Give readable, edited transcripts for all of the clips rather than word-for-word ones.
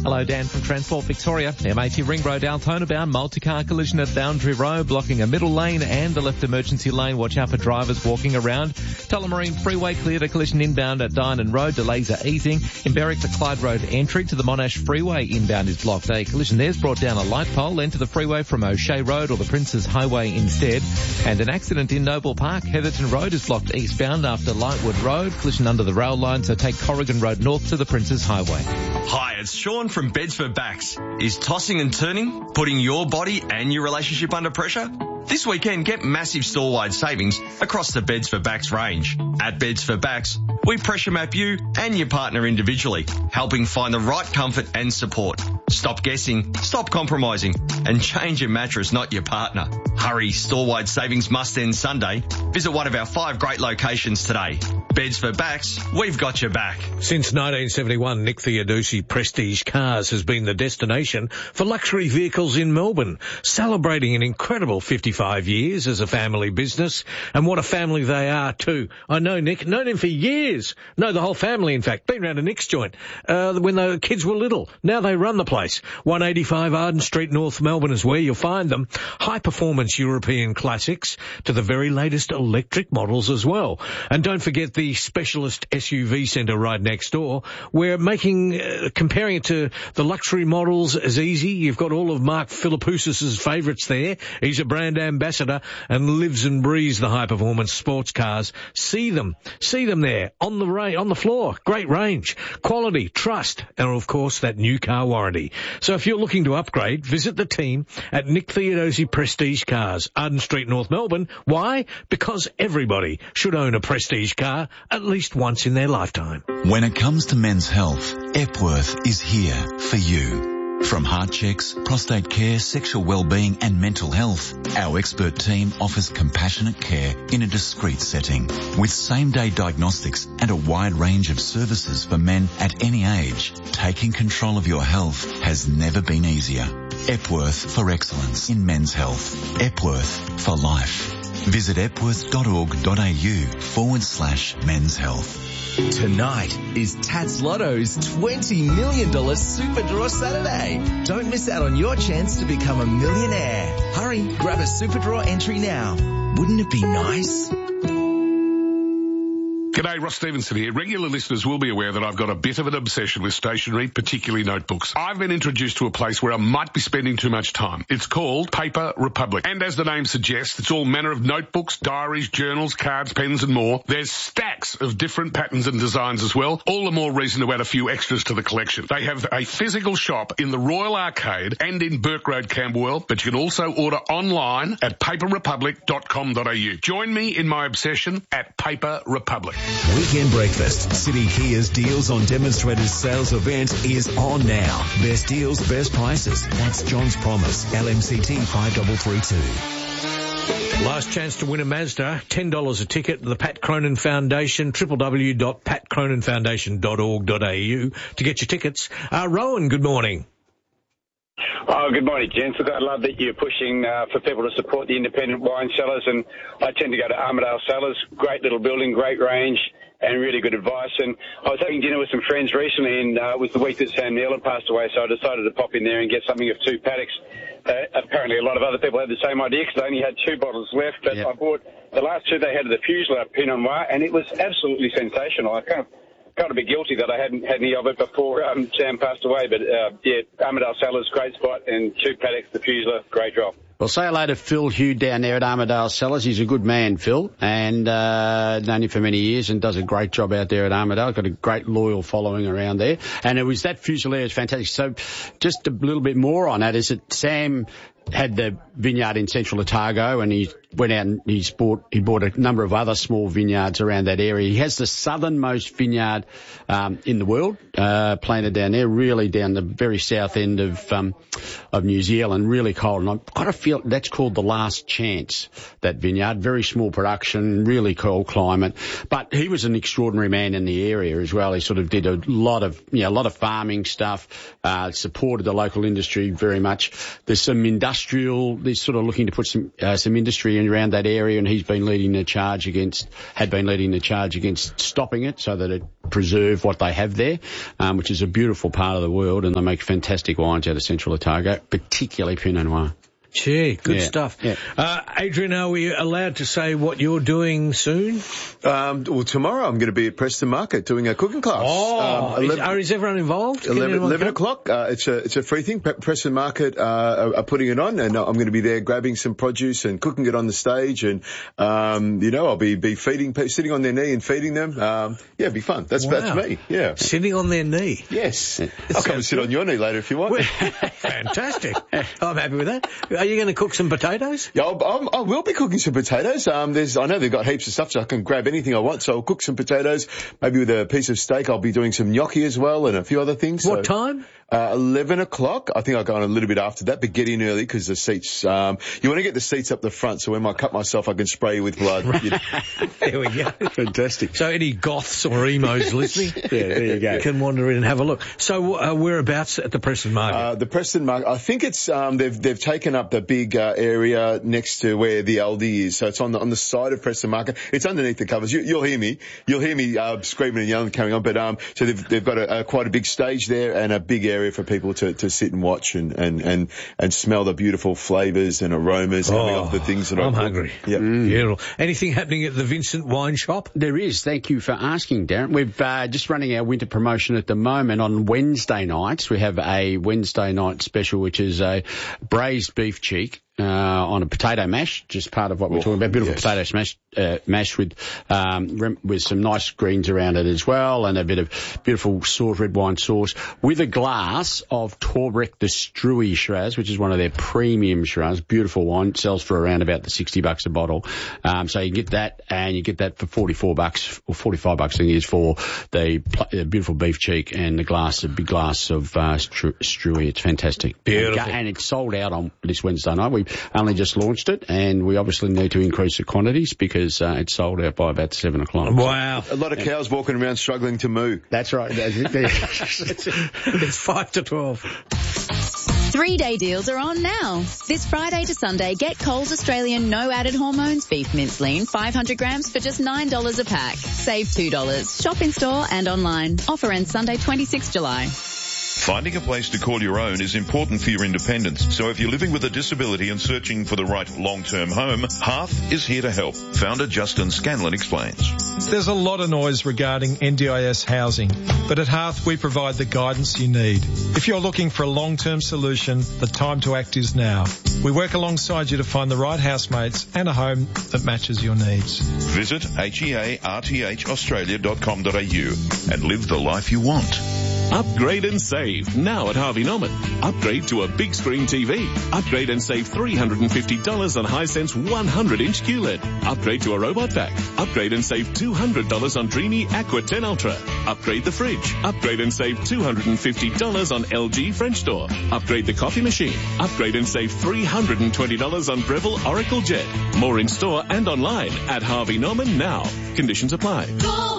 Hello, Dan from Transport Victoria. MAT Ring Road Altona bound, multi-car collision at Boundary Road, blocking a middle lane and the left emergency lane. Watch out for drivers walking around. Tullamarine Freeway cleared a collision inbound at Dynon Road. Delays are easing. In Berwick, the Clyde Road entry to the Monash Freeway inbound is blocked. A collision there's brought down a light pole, then to the freeway from O'Shea Road or the Princes Highway instead. And an accident in Noble Park. Heatherton Road is blocked eastbound after Lightwood Road. Collision under the rail line, so take Corrigan Road north to the Princes Highway. Hi, it's Sean from Beds for Backs. Is tossing and turning putting your body and your relationship under pressure? This weekend, get massive store-wide savings across the Beds for Backs range. At Beds for Backs, we pressure map you and your partner individually, helping find the right comfort and support. Stop guessing, stop compromising, and change your mattress, not your partner. Hurry, store-wide savings must end Sunday. Visit one of our 5 great locations today. Beds for Backs, we've got your back. Since 1971, Nick Theodosi Prestige Cars has been the destination for luxury vehicles in Melbourne, celebrating an incredible 55 years as a family business. And what a family they are too. I know Nick, known him for years. Know the whole family, in fact. Been round to Nick's joint when the kids were little. Now they run the place. 185 Arden Street, North Melbourne is where you'll find them. High-performance European classics to the very latest electric models as well. And don't forget the specialist SUV centre right next door. We're comparing it to the luxury models is easy. You've got all of Mark Philippoussis' favourites there. He's a brand ambassador and lives and breathes the high-performance sports cars. See them there on the floor. Great range, quality, trust, and of course that new car warranty. So if you're looking to upgrade, visit the team at Nick Theodosi Prestige Cars, Arden Street, North Melbourne. Why? Because everybody should own a Prestige car at least once in their lifetime. When it comes to men's health, Epworth is here for you. From heart checks, prostate care, sexual well-being and mental health, our expert team offers compassionate care in a discreet setting. With same-day diagnostics and a wide range of services for men at any age, taking control of your health has never been easier. Epworth for excellence in men's health. Epworth for life. Visit epworth.org.au/men's health. Tonight is Tats Lotto's $20 million Super Draw Saturday. Don't miss out on your chance to become a millionaire. Hurry, grab a Super Draw entry now. Wouldn't it be nice? G'day, Ross Stevenson here. Regular listeners will be aware that I've got a bit of an obsession with stationery, particularly notebooks. I've been introduced to a place where I might be spending too much time. It's called Paper Republic. And as the name suggests, it's all manner of notebooks, diaries, journals, cards, pens and more. There's stacks of different patterns and designs as well. All the more reason to add a few extras to the collection. They have a physical shop in the Royal Arcade and in Burke Road, Camberwell, but you can also order online at paperrepublic.com.au. Join me in my obsession at Paper Republic. Weekend Breakfast, City Kia's Deals on Demonstrators sales event is on now. Best deals, best prices. That's John's Promise. LMCT 5332. Last chance to win a Mazda. $10 a ticket. The Pat Cronin Foundation, www.patcroninfoundation.org.au to get your tickets. Rowan, good morning. Oh, good morning, gents. Look, I love that you're pushing for people to support the independent wine cellars, and I tend to go to Armidale Cellars. Great little building, great range, and really good advice. And I was having dinner with some friends recently, and it was the week that Sam Neal had passed away, so I decided to pop in there and get something of 2 paddocks. Apparently a lot of other people had the same idea because they only had 2 bottles left, but I bought the last 2 they had of the Fuselier Pinot Noir, and it was absolutely sensational. I can't be guilty that I hadn't had any of it before Sam passed away, but Armidale Cellars, great spot, and 2 paddocks, the Fuselier, great job. Well, say hello to Phil Hugh down there at Armidale Cellars. He's a good man, Phil, and known him for many years and does a great job out there at Armidale. Got a great loyal following around there. And it was that Fuselier is fantastic. So just a little bit more on that is that Sam had the vineyard in Central Otago, and he went out and he bought a number of other small vineyards around that area. He has the southernmost vineyard in the world, planted down there, really down the very south end of New Zealand, really cold. And I've got to feel that's called the Last Chance, that vineyard. Very small production, really cold climate. But he was an extraordinary man in the area as well. He sort of did a lot of farming stuff, supported the local industry very much. There's some they're sort of looking to put some industry in around that area, and had been leading the charge against stopping it so that it preserve what they have there, which is a beautiful part of the world, and they make fantastic wines out of Central Otago, particularly Pinot Noir. Gee, good stuff. Yeah. Adrian, are we allowed to say what you're doing soon? Well, tomorrow I'm going to be at Preston Market doing a cooking class. Oh, is everyone involved? 11 o'clock. It's a free thing. Preston Market are putting it on, and I'm going to be there grabbing some produce and cooking it on the stage, and I'll be feeding, sitting on their knee and feeding them. It'd be fun. That's me. Yeah, sitting on their knee. Yes, I'll come and sit on your knee later if you want. Fantastic. I'm happy with that. Are you going to cook some potatoes? Yeah, I will be cooking some potatoes. I know they've got heaps of stuff, so I can grab anything I want. So I'll cook some potatoes, maybe with a piece of steak. I'll be doing some gnocchi as well and a few other things. What time? 11 o'clock. I think I'll go on a little bit after that, but get in early because the seats, you want to get the seats up the front so when I cut myself, I can spray you with blood. There we go. Fantastic. So any goths or emos listening? There you go. Can wander in and have a look. So whereabouts at the Preston Market? The Preston Market, I think it's, they've taken up the big area next to where the Aldi is. So it's on the side of Preston Market. It's underneath the covers. You'll hear me screaming and yelling carrying on. But so they've got quite a big stage there and a big area for people to sit and watch and smell the beautiful flavours and aromas coming off the things that I'm hungry. Yeah. Beautiful. Anything happening at the Vincent Wine Shop? There is. Thank you for asking, Darren. We've just running our winter promotion at the moment on Wednesday nights. We have a Wednesday night special, which is a braised beef cheek on a potato mash, just part of what we're talking about. Beautiful potato mash with some nice greens around it as well, and a bit of beautiful sauce, red wine sauce, with a glass of Torbreck the Struy Shiraz, which is one of their premium Shiraz. Beautiful wine, sells for around about the $60 a bottle. So you get that, and you get that for $44 or $45, I think it is, for the beautiful beef cheek and a big glass of Struy. It's fantastic. Beautiful. And it's sold out on this Wednesday night. We only just launched it, and we obviously need to increase the quantities because it's sold out by about 7 o'clock. Wow. A lot of cows walking around struggling to moo. That's right. It's 5 to 12. 3-day deals are on now. This Friday to Sunday, get Coles Australian no added hormones beef mince lean 500 grams for just $9 a pack. Save $2. Shop in store and online. Offer ends Sunday 26 July. Finding a place to call your own is important for your independence. So if you're living with a disability and searching for the right long-term home, Hearth is here to help. Founder Justin Scanlon explains. There's a lot of noise regarding NDIS housing, but at Hearth we provide the guidance you need. If you're looking for a long-term solution, the time to act is now. We work alongside you to find the right housemates and a home that matches your needs. Visit hearthaustralia.com.au and live the life you want. Upgrade and save now at Harvey Norman. Upgrade to a big screen TV. Upgrade and save $350 on Hisense 100-inch QLED. Upgrade to a robot vac. Upgrade and save $200 on Dreamy Aqua 10 Ultra. Upgrade the fridge. Upgrade and save $250 on LG French Door. Upgrade the coffee machine. Upgrade and save $320 on Breville Oracle Jet. More in store and online at Harvey Norman now. Conditions apply. Go!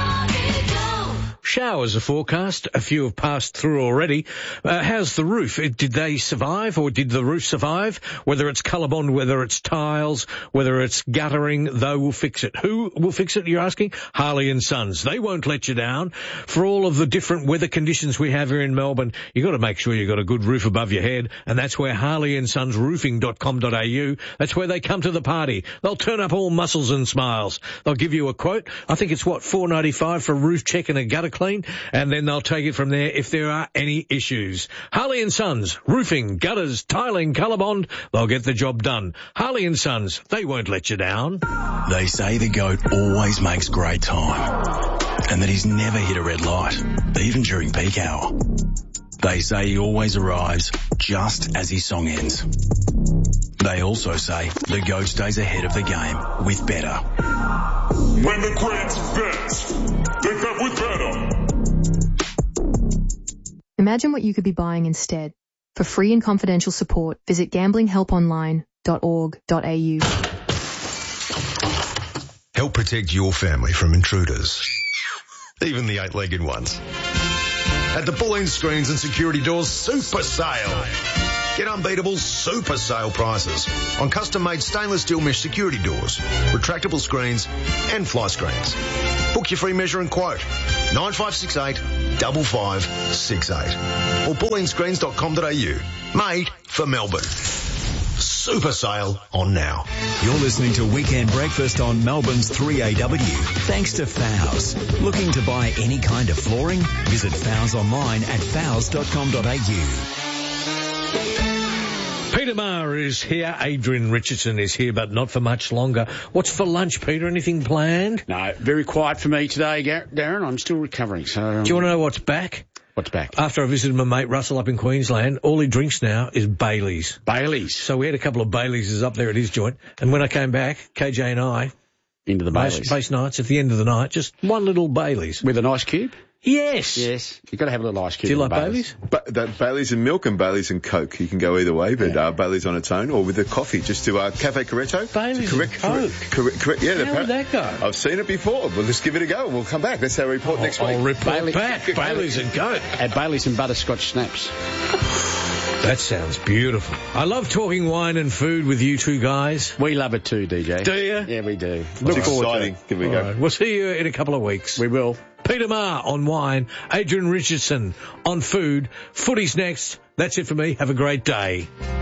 Showers are forecast. A few have passed through already. How's the roof? Did they survive, or did the roof survive? Whether it's Colorbond, whether it's tiles, whether it's guttering, they will fix it. Who will fix it, you're asking? Harley and Sons. They won't let you down. For all of the different weather conditions we have here in Melbourne, you've got to make sure you've got a good roof above your head, and that's where Harley and Sons Roofing.com.au, that's where they come to the party. They'll turn up all muscles and smiles. They'll give you a quote. I think it's $4.95 for a roof check and a gutter clean, and then they'll take it from there if there are any issues. Harley and Sons, roofing, gutters, tiling, Colorbond, they'll get the job done. Harley and Sons, they won't let you down. They say the goat always makes great time, and that he's never hit a red light, even during peak hour. They say he always arrives just as his song ends. They also say the goat stays ahead of the game with better. When the Queen's best, they come with better. Imagine what you could be buying instead. For free and confidential support, visit gamblinghelponline.org.au. Help protect your family from intruders, even the 8-legged ones. At the Bulleen Screens and Security Doors Super Sale. Get unbeatable super sale prices on custom-made stainless steel mesh security doors, retractable screens and fly screens. Book your free measure and quote 9568 5568 or bullingscreens.com.au. Made for Melbourne. Super sale on now. You're listening to Weekend Breakfast on Melbourne's 3AW. Thanks to Fowles. Looking to buy any kind of flooring? Visit Fowles online at fowles.com.au. Peter Maher is here. Adrian Richardson is here, but not for much longer. What's for lunch, Peter? Anything planned? No, very quiet for me today, Darren. I'm still recovering. So do you want to know what's back? What's back? After I visited my mate Russell up in Queensland, all he drinks now is Baileys. Baileys? So we had a couple of Baileys up there at his joint, and when I came back, KJ and I... Into the Baileys. Base nights, at the end of the night, just one little Baileys. With an ice cube? Yes. Yes. You've got to have a little ice cube. Do you like Baileys? Baileys and milk and Baileys and Coke. You can go either way, but Baileys on its own or with the coffee. Just to Cafe Corretto. Baileys and Coke. Correct. Yeah, how would that go? I've seen it before. Well, let's give it a go and we'll come back. That's our report next week. I'll report back. Baileys and Coke. Add Baileys and butterscotch snaps. That sounds beautiful. I love talking wine and food with you two guys. We love it too, DJ. Do you? Yeah, we do. Look exciting. Here we go. Right. We'll see you in a couple of weeks. We will. Peter Maher on wine, Adrian Richardson on food. Footy's next. That's it for me. Have a great day.